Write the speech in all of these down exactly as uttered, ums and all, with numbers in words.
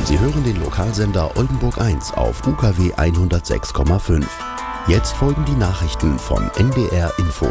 Sie hören den Lokalsender Oldenburg eins auf U K W hundertsechs Komma fünf. Jetzt folgen die Nachrichten von N D R Info.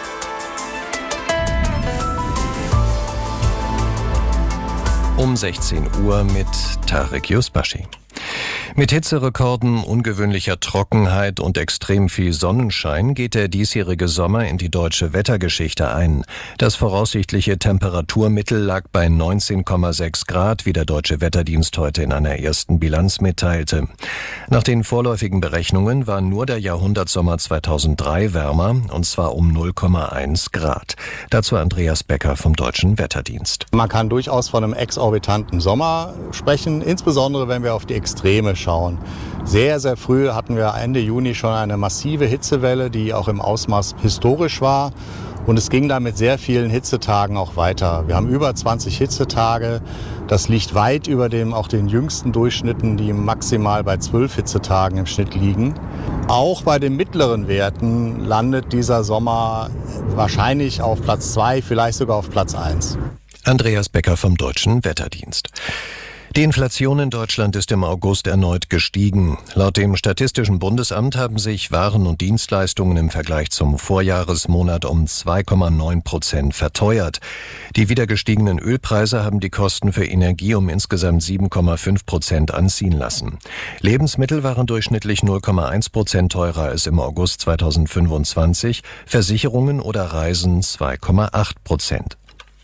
Um sechzehn Uhr mit Tarek Yusbashi. Mit Hitzerekorden, ungewöhnlicher Trockenheit und extrem viel Sonnenschein geht der diesjährige Sommer in die deutsche Wettergeschichte ein. Das voraussichtliche Temperaturmittel lag bei neunzehn Komma sechs Grad, wie der Deutsche Wetterdienst heute in einer ersten Bilanz mitteilte. Nach den vorläufigen Berechnungen war nur der Jahrhundertsommer zweitausenddrei wärmer, und zwar um null Komma eins Grad. Dazu Andreas Becker vom Deutschen Wetterdienst. Man kann durchaus von einem exorbitanten Sommer sprechen, insbesondere wenn wir auf die Extreme schauen. Sehr, sehr früh hatten wir Ende Juni schon eine massive Hitzewelle, die auch im Ausmaß historisch war. Und es ging dann mit sehr vielen Hitzetagen auch weiter. Wir haben über zwanzig Hitzetage. Das liegt weit über dem, auch den jüngsten Durchschnitten, die maximal bei zwölf Hitzetagen im Schnitt liegen. Auch bei den mittleren Werten landet dieser Sommer wahrscheinlich auf Platz zwei, vielleicht sogar auf Platz eins. Andreas Becker vom Deutschen Wetterdienst. Die Inflation in Deutschland ist im August erneut gestiegen. Laut dem Statistischen Bundesamt haben sich Waren und Dienstleistungen im Vergleich zum Vorjahresmonat um zwei Komma neun Prozent verteuert. Die wieder gestiegenen Ölpreise haben die Kosten für Energie um insgesamt sieben Komma fünf Prozent anziehen lassen. Lebensmittel waren durchschnittlich null Komma eins Prozent teurer als im August zweitausendfünfundzwanzig, Versicherungen oder Reisen zwei Komma acht Prozent.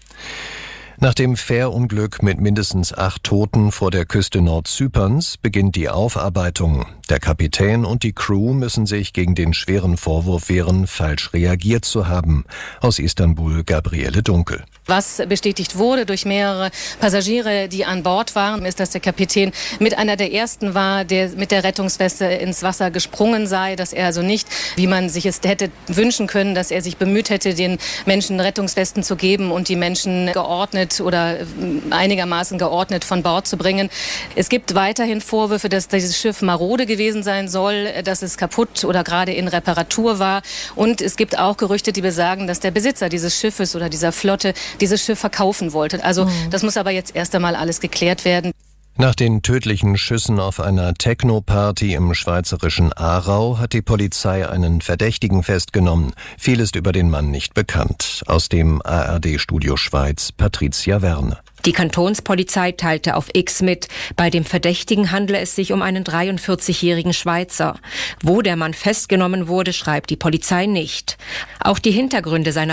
Nach dem Fährunglück mit mindestens acht Toten vor der Küste Nordzyperns beginnt die Aufarbeitung. Der Kapitän und die Crew müssen sich gegen den schweren Vorwurf wehren, falsch reagiert zu haben. Aus Istanbul Gabriele Dunkel. Was bestätigt wurde durch mehrere Passagiere, die an Bord waren, ist, dass der Kapitän mit einer der ersten war, der mit der Rettungsweste ins Wasser gesprungen sei, dass er also nicht, wie man sich es hätte wünschen können, dass er sich bemüht hätte, den Menschen Rettungswesten zu geben und die Menschen geordnet oder einigermaßen geordnet von Bord zu bringen. Es gibt weiterhin Vorwürfe, dass dieses Schiff marode gewesen sein soll, dass es kaputt oder gerade in Reparatur war. Und es gibt auch Gerüchte, die besagen, dass der Besitzer dieses Schiffes oder dieser Flotte dieses Schiff verkaufen wollte. Also mhm. das muss aber jetzt erst einmal alles geklärt werden. Nach den tödlichen Schüssen auf einer Techno-Party im schweizerischen Aarau hat die Polizei einen Verdächtigen festgenommen. Viel ist über den Mann nicht bekannt. Aus dem A R D-Studio Schweiz, Patricia Werner. Die Kantonspolizei teilte auf X mit, bei dem Verdächtigen handle es sich um einen dreiundvierzigjährigen Schweizer. Wo der Mann festgenommen wurde, schreibt die Polizei nicht. Auch die Hintergründe seiner